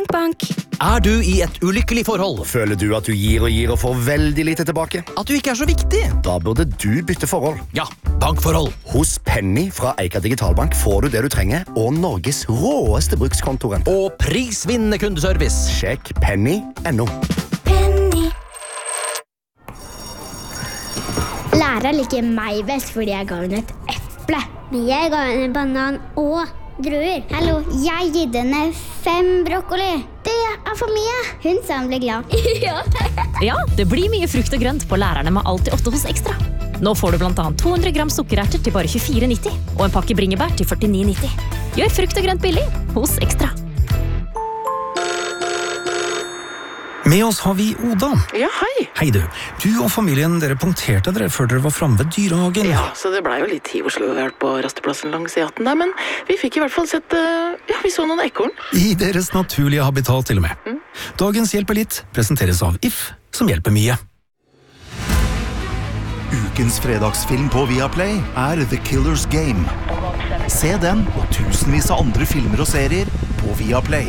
Bank, bank. Du i et ulykkelig forhold? Føler du at du gir og får veldig lite tilbake? At du ikke så viktig? Da burde du bytte forhold. Ja, bankforhold. Hos Penny fra Eika Digitalbank får du det du trenger, og Norges råeste brukskontoren. Og prisvinnende kundeservice. Sjekk penny.no. Penny. Læreren liker meg best fordi jeg ga henne et eple. Men jeg ga henne en banan og druer. Hallo, jeg gitt henne 5 brokkoli. Det for mye. Hun sa hun ble glad. Ja, det blir mye frukt og grønt på lærerne med Alltid 8 hos Ekstra. Nå får du blant annet 200 gram sukkererter til bare 24,90 og en pakke bringebær til 49,90. Gjør frukt og grønt billig hos Ekstra. Med oss har vi Oda. Ja, hei. Hei du. Du og familien, dere punkterte dere før dere var fremme ved dyrehagen. Ja, så det ble jo litt tid Oslo på rasteplassen langs E18 der, men vi fikk i hvert fall sett, vi så noen ekorn. I deres naturlige habitat til og med. Dagens Hjelper litt presenteres av If, som hjelper mye. Ukens fredagsfilm på Viaplay The Killer's Game. Se den og tusenvis av andre filmer og serier på Viaplay.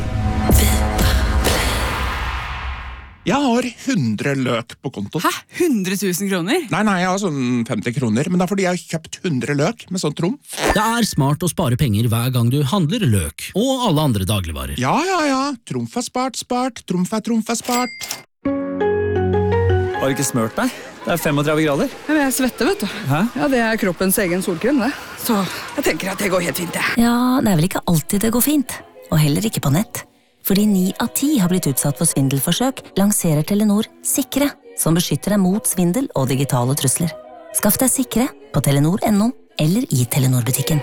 Jeg har 100 løk på konto. Hæ? 100 000 kroner? Nei, jeg har sånn 50 kroner, men det fordi jeg har kjøpt 100 løk med sånn trumf. Det smart å spare penger hver gang du handler løk, og alle andre dagligvarer. Ja. Trumf spart. Trumf spart. Har du ikke smørt deg? Det 35 grader. Ja, men jeg svetter, vet du. Hæ? Ja, det kroppens egen solkrem, det. Så jeg tenker at det går helt fint, det. Ja, det vel ikke alltid det går fint. Og heller ikke på nett. Fordi 9 av 10 har blitt utsatt for svindelforsøk, lanserer Telenor Sikre, som beskytter deg mot svindel og digitale trusler. Skaff deg Sikre på telenor.no eller i Telenor-butikken.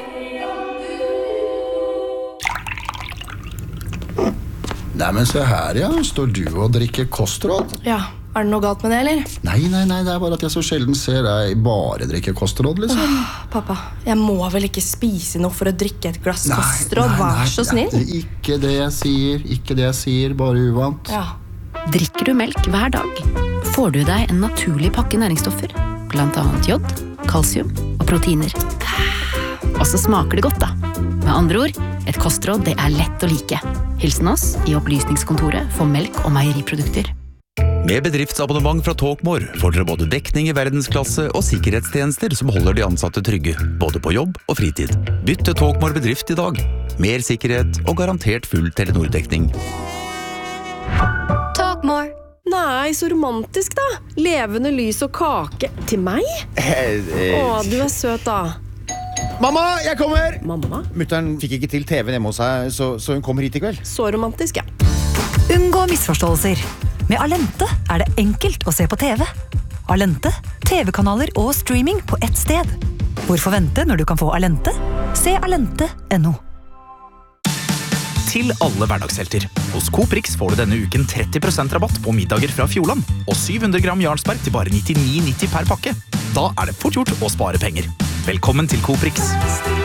Nei, men se her, ja. Står du og drikker kostråd? Ja, det noe galt med det, eller? Nei, det bare at jeg så sjelden ser deg bare drikke kostråd, liksom. Pappa, jeg må vel ikke spise noe for å drikke et glass kostråd, vær så snill. Ikke det jeg sier, bare uvant. Ja. Drikker du melk hver dag, får du deg en naturlig pakke næringsstoffer, blant annet jod, kalsium og proteiner. Og så smaker det godt da. Med andre ord, et kostråd det lett å like. Hilsen oss i Opplysningskontoret for melk og meieriprodukter. Med bedriftsabonnement fra Talkmore får dere både dekning i verdensklasse og sikkerhetstjenester som holder de ansatte trygge, både på jobb og fritid. Bytt til Talkmore bedrift i dag. Mer sikkerhet og garantert full Telenor-dekning. Talkmore. Nei, så romantisk da. Levende lys og kake. Til meg? Du søt da. Mamma, jeg kommer! Mamma? Mutteren fikk ikke til TV-en hjemme hos seg, så hun kommer hit i kveld. Så romantisk, ja. Unngå misforståelser. Med Alente det enkelt å se på TV. Alente, TV-kanaler og streaming på ett sted. Hvorfor vente når du kan få Alente? Se alente.no. Til alle hverdagshelter. Hos Coop Rix får du denne uken 30% rabatt på middager fra Fjordland, og 700 gram Jarlsberg til bare 99,90 per pakke. Da det fort gjort å spare penger. Velkommen til Coop Rix.